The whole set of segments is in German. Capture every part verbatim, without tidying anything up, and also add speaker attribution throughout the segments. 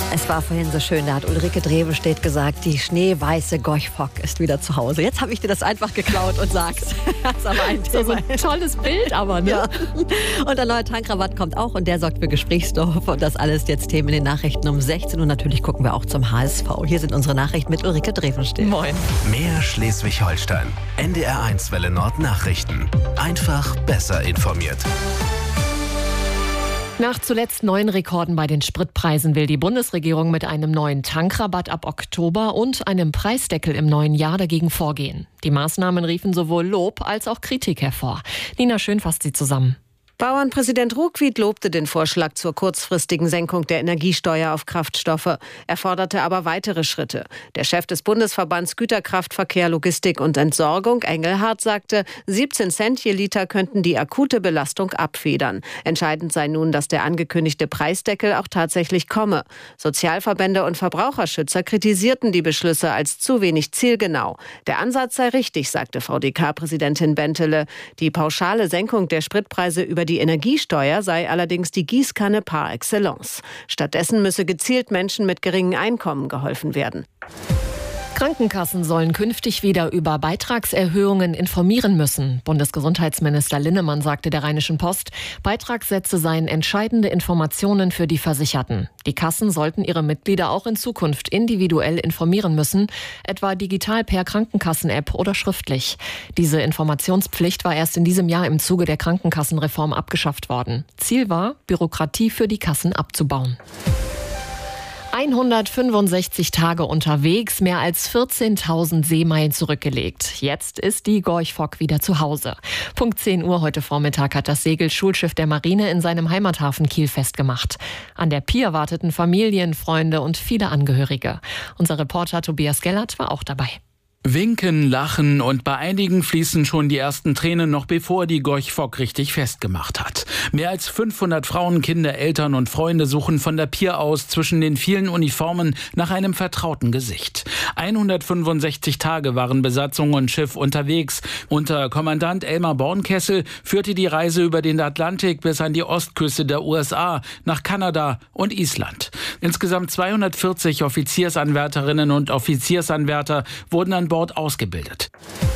Speaker 1: Es war vorhin so schön, da hat Ulrike Drewestedt gesagt, die schneeweiße Gorch-Fock ist wieder zu Hause. Jetzt habe ich dir das einfach geklaut und sag's. Das ist aber ein Thema.
Speaker 2: So ein tolles Bild aber, ne?
Speaker 1: Ja. Und der neue Tankrabatt kommt auch und der sorgt für Gesprächsstoff. Und das alles jetzt Themen in den Nachrichten um sechzehn Uhr. Natürlich gucken wir auch zum H S V. Hier sind unsere Nachrichten mit Ulrike Drewestedt.
Speaker 2: Moin.
Speaker 3: Mehr Schleswig-Holstein. N D R eins Welle Nord Nachrichten. Einfach besser informiert.
Speaker 2: Nach zuletzt neuen Rekorden bei den Spritpreisen will die Bundesregierung mit einem neuen Tankrabatt ab Oktober und einem Preisdeckel im neuen Jahr dagegen vorgehen. Die Maßnahmen riefen sowohl Lob als auch Kritik hervor. Nina Schön fasst sie zusammen.
Speaker 4: Bauernpräsident Ruckwied lobte den Vorschlag zur kurzfristigen Senkung der Energiesteuer auf Kraftstoffe. Er forderte aber weitere Schritte. Der Chef des Bundesverbands Güterkraftverkehr, Logistik und Entsorgung, Engelhardt, sagte, siebzehn Cent je Liter könnten die akute Belastung abfedern. Entscheidend sei nun, dass der angekündigte Preisdeckel auch tatsächlich komme. Sozialverbände und Verbraucherschützer kritisierten die Beschlüsse als zu wenig zielgenau. Der Ansatz sei richtig, sagte V D K-Präsidentin Bentele. Die pauschale Senkung der Spritpreise über die Energiesteuer sei allerdings die Gießkanne par excellence. Stattdessen müsse gezielt Menschen mit geringen Einkommen geholfen werden.
Speaker 2: Krankenkassen sollen künftig wieder über Beitragserhöhungen informieren müssen. Bundesgesundheitsminister Linnemann sagte der Rheinischen Post, Beitragssätze seien entscheidende Informationen für die Versicherten. Die Kassen sollten ihre Mitglieder auch in Zukunft individuell informieren müssen, etwa digital per Krankenkassen-App oder schriftlich. Diese Informationspflicht war erst in diesem Jahr im Zuge der Krankenkassenreform abgeschafft worden. Ziel war, Bürokratie für die Kassen abzubauen. hundertfünfundsechzig Tage unterwegs, mehr als vierzehntausend Seemeilen zurückgelegt. Jetzt ist die Gorch-Fock wieder zu Hause. Punkt zehn Uhr heute Vormittag hat das Segelschulschiff der Marine in seinem Heimathafen Kiel festgemacht. An der Pier warteten Familien, Freunde und viele Angehörige. Unser Reporter Tobias Gellert war auch dabei.
Speaker 5: Winken, lachen und bei einigen fließen schon die ersten Tränen, noch bevor die Gorch-Fock richtig festgemacht hat. Mehr als fünfhundert Frauen, Kinder, Eltern und Freunde suchen von der Pier aus zwischen den vielen Uniformen nach einem vertrauten Gesicht. hundertfünfundsechzig Tage waren Besatzung und Schiff unterwegs. Unter Kommandant Elmar Bornkessel führte die Reise über den Atlantik bis an die Ostküste der U S A, nach Kanada und Island. Insgesamt zweihundertvierzig Offiziersanwärterinnen und Offiziersanwärter wurden an Bord ausgebildet.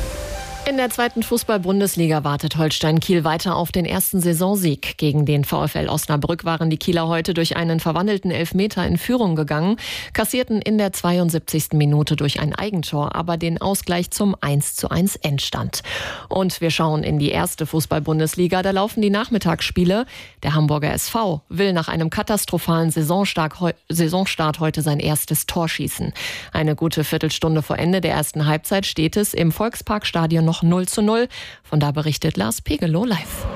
Speaker 2: In der zweiten Fußball-Bundesliga wartet Holstein Kiel weiter auf den ersten Saisonsieg. Gegen den VfL Osnabrück waren die Kieler heute durch einen verwandelten Elfmeter in Führung gegangen, kassierten in der zweiundsiebzigsten Minute durch ein Eigentor, aber den Ausgleich zum eins zu eins Endstand. Und wir schauen in die erste Fußball-Bundesliga, da laufen die Nachmittagsspiele. Der Hamburger S V will nach einem katastrophalen Saisonstart, Saisonstart heute sein erstes Tor schießen. Eine gute Viertelstunde vor Ende der ersten Halbzeit steht es im Volksparkstadion noch null zu null. Von da berichtet Lars Pegelow live.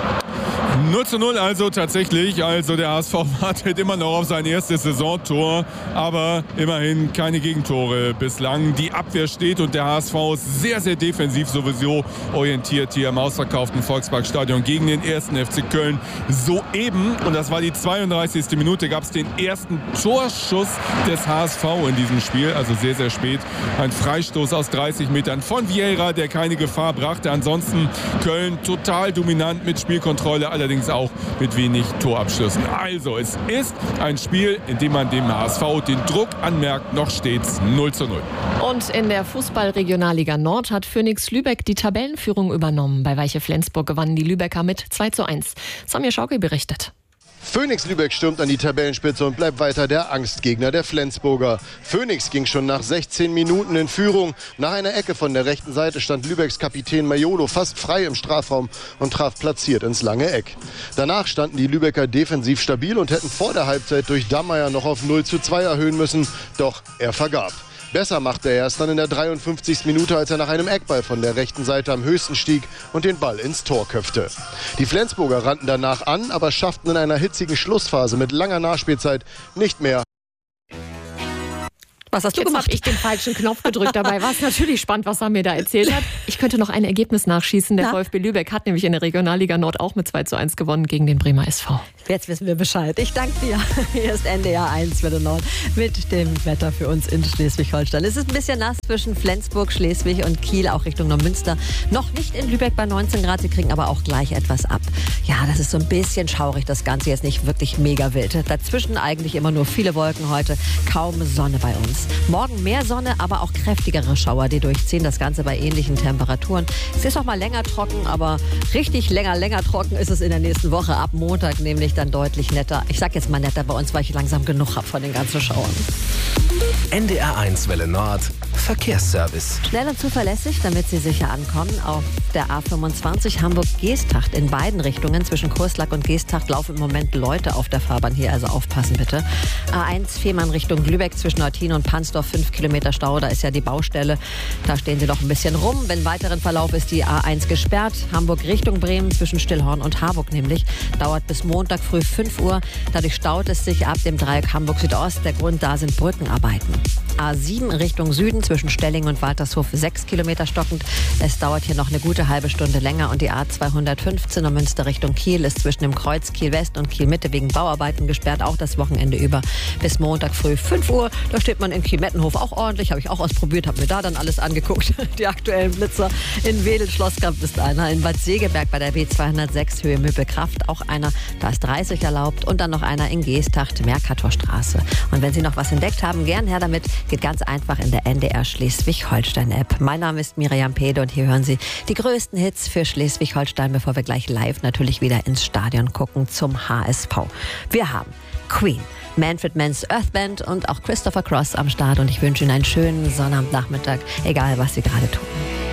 Speaker 6: null zu null also tatsächlich. Also der H S V wartet immer noch auf sein erstes Saisontor. Aber immerhin keine Gegentore bislang. Die Abwehr steht und der H S V ist sehr, sehr defensiv sowieso orientiert hier im ausverkauften Volksparkstadion gegen den ersten F C Köln. Soeben, und das war die zweiunddreißigste Minute, gab es den ersten Torschuss des H S V in diesem Spiel. Also sehr, sehr spät. Ein Freistoß aus dreißig Metern von Vieira, der keine Gefahr brachte. Ansonsten Köln total dominant mit Spielkontrolle, allerdings auch mit wenig Torabschlüssen. Also es ist ein Spiel, in dem man dem H S V den Druck anmerkt, noch stets null zu null.
Speaker 2: Und in der Fußball-Regionalliga Nord hat Phoenix Lübeck die Tabellenführung übernommen. Bei Weiche Flensburg gewannen die Lübecker mit zwei zu eins. Samir Schauki berichtet.
Speaker 7: Phoenix Lübeck stürmt an die Tabellenspitze und bleibt weiter der Angstgegner der Flensburger. Phoenix ging schon nach sechzehn Minuten in Führung. Nach einer Ecke von der rechten Seite stand Lübecks Kapitän Maiolo fast frei im Strafraum und traf platziert ins lange Eck. Danach standen die Lübecker defensiv stabil und hätten vor der Halbzeit durch Dammeier noch auf null zu zwei erhöhen müssen. Doch er vergab. Besser machte er es dann in der dreiundfünfzigsten Minute, als er nach einem Eckball von der rechten Seite am höchsten stieg und den Ball ins Tor köpfte. Die Flensburger rannten danach an, aber schafften in einer hitzigen Schlussphase mit langer Nachspielzeit nicht mehr.
Speaker 1: Was hast du
Speaker 2: Jetzt
Speaker 1: gemacht?
Speaker 2: habe ich den falschen Knopf gedrückt. Dabei war es natürlich spannend, was er mir da erzählt hat. Ich könnte noch ein Ergebnis nachschießen. Der
Speaker 1: Na?
Speaker 2: VfB Lübeck hat nämlich in der Regionalliga Nord auch mit zwei zu eins gewonnen gegen den Bremer S V.
Speaker 1: Jetzt wissen wir Bescheid. Ich danke dir. Hier ist N D R eins Welle Nord mit dem Wetter für uns in Schleswig-Holstein. Es ist ein bisschen nass zwischen Flensburg, Schleswig und Kiel, auch Richtung Neumünster. Noch nicht in Lübeck bei neunzehn Grad. Sie kriegen aber auch gleich etwas ab. Ja, das ist so ein bisschen schaurig, das Ganze jetzt nicht wirklich mega wild. Dazwischen eigentlich immer nur viele Wolken heute, kaum Sonne bei uns. Morgen mehr Sonne, aber auch kräftigere Schauer, die durchziehen. Das Ganze bei ähnlichen Temperaturen. Es ist noch mal länger trocken, aber richtig länger, länger trocken ist es in der nächsten Woche. Ab Montag nämlich dann deutlich netter. Ich sag jetzt mal netter bei uns, weil ich langsam genug habe von den ganzen Schauern.
Speaker 3: N D R eins Welle Nord Verkehrsservice.
Speaker 1: Schnell und zuverlässig, damit Sie sicher ankommen. Auf der A fünfundzwanzig Hamburg-Geesthacht in beiden Richtungen. Zwischen Kurslack und Geesthacht laufen im Moment Leute auf der Fahrbahn hier, also aufpassen bitte. A eins Fehmarn Richtung Lübeck zwischen Eutin und Pansdorf, fünf Kilometer Stau. Da ist ja die Baustelle. Da stehen Sie noch ein bisschen rum. Wenn weiteren Verlauf ist die A eins gesperrt. Hamburg Richtung Bremen zwischen Stillhorn und Harburg nämlich. Dauert bis Montag früh fünf Uhr. Dadurch staut es sich ab dem Dreieck Hamburg Südost. Der Grund, da sind Brückenarbeiten. A sieben Richtung Süden zwischen Stelling und Waltershof sechs Kilometer stockend. Es dauert hier noch eine gute halbe Stunde länger und die A zweihundertfünfzehn um Münster Richtung Kiel ist zwischen dem Kreuz Kiel West und Kiel Mitte wegen Bauarbeiten gesperrt, auch das Wochenende über bis Montag früh fünf Uhr. Da steht man in Kiel-Mettenhof auch ordentlich, habe ich auch ausprobiert, habe mir da dann alles angeguckt. Die aktuellen Blitzer in Wedel, Schlosskamp ist einer, in Bad Segeberg bei der B zweihundertsechs Höhe Möbelkraft auch einer, da ist dreißig erlaubt und dann noch einer in Geesthacht, Mercatorstraße. Und wenn Sie noch was entdeckt haben, gern her damit, geht ganz einfach in der N D R Schleswig-Holstein-App. Mein Name ist Miriam Pede und hier hören Sie die größten Hits für Schleswig-Holstein, bevor wir gleich live natürlich wieder ins Stadion gucken zum H S V. Wir haben Queen, Manfred Mann's Earth Band und auch Christopher Cross am Start und ich wünsche Ihnen einen schönen Sonnabendnachmittag, egal was Sie gerade tun.